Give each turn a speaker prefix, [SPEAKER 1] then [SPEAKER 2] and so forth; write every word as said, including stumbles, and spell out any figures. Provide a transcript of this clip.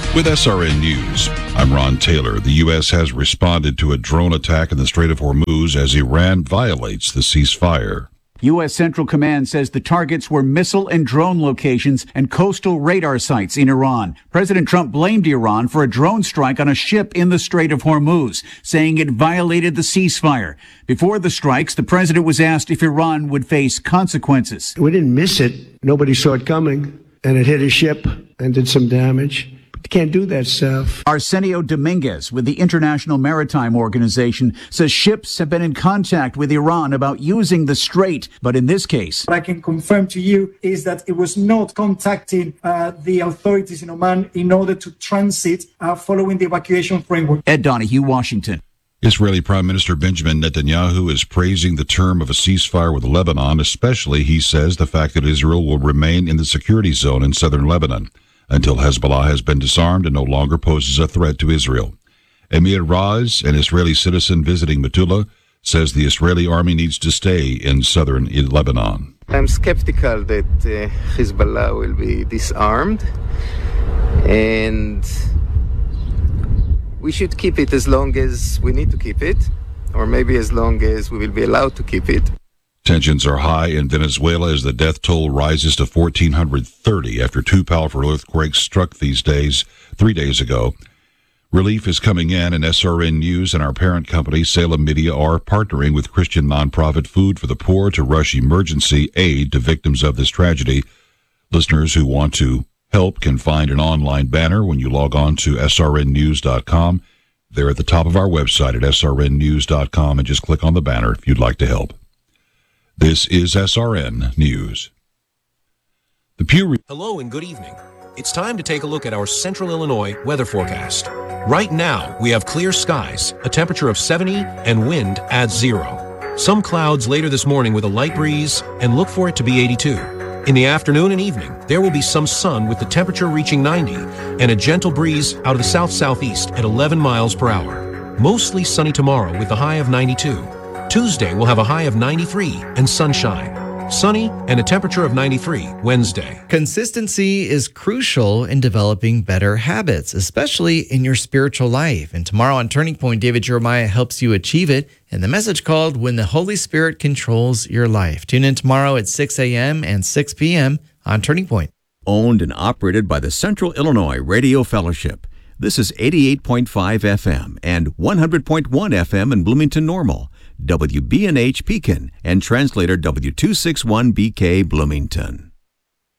[SPEAKER 1] With S R N News, I'm Ron Taylor. The U S has responded to a drone attack in the Strait of Hormuz as Iran violates the ceasefire.
[SPEAKER 2] U S Central Command says the targets were missile and drone locations and coastal radar sites in Iran. President Trump blamed Iran for a drone strike on a ship in the Strait of Hormuz, saying it violated the ceasefire. Before the strikes, the president was asked if Iran would face consequences.
[SPEAKER 3] We didn't miss it. Nobody saw it coming, and it hit a ship and did some damage. You can't do that stuff.
[SPEAKER 2] Arsenio Dominguez with the International Maritime Organization says ships have been in contact with Iran about using the strait, but in this case,
[SPEAKER 4] what I can confirm to you is that it was not contacting uh, the authorities in Oman in order to transit uh, following the evacuation framework.
[SPEAKER 2] Ed Donahue, Washington.
[SPEAKER 1] Israeli Prime Minister Benjamin Netanyahu is praising the term of a ceasefire with Lebanon, especially, he says, the fact that Israel will remain in the security zone in southern Lebanon until Hezbollah has been disarmed and no longer poses a threat to Israel. Amir Raz, an Israeli citizen visiting Metula, says the Israeli army needs to stay in southern Lebanon.
[SPEAKER 5] I'm skeptical that uh, Hezbollah will be disarmed, and we should keep it as long as we need to keep it, or maybe as long as we will be allowed to keep it.
[SPEAKER 1] Tensions are high in Venezuela as the death toll rises to one thousand four hundred thirty after two powerful earthquakes struck these days, three days ago. Relief is coming in, and S R N News and our parent company, Salem Media, are partnering with Christian nonprofit Food for the Poor to rush emergency aid to victims of this tragedy. Listeners who want to help can find an online banner when you log on to S R N news dot com. They're at the top of our website at S R N news dot com, and just click on the banner if you'd like to help. This is S R N News. The Pew Re-
[SPEAKER 6] Hello and good evening. It's time to take a look at our Central Illinois weather forecast. Right now, we have clear skies, a temperature of seventy, and wind at zero. Some clouds later this morning with a light breeze, and look for it to be eighty-two. In the afternoon and evening, there will be some sun with the temperature reaching ninety, and a gentle breeze out of the south-southeast at eleven miles per hour. Mostly sunny tomorrow with a high of ninety-two. Tuesday will have a high of ninety-three and sunshine. Sunny and a temperature of ninety-three Wednesday.
[SPEAKER 7] Consistency is crucial in developing better habits, especially in your spiritual life. And tomorrow on Turning Point, David Jeremiah helps you achieve it in the message called When the Holy Spirit Controls Your Life. Tune in tomorrow at six a.m. and six p.m. on Turning Point.
[SPEAKER 8] Owned and operated by the Central Illinois Radio Fellowship. This is eighty-eight point five F M and one hundred point one F M in Bloomington Normal, W B N H Pekin, and translator W two sixty-one B K Bloomington.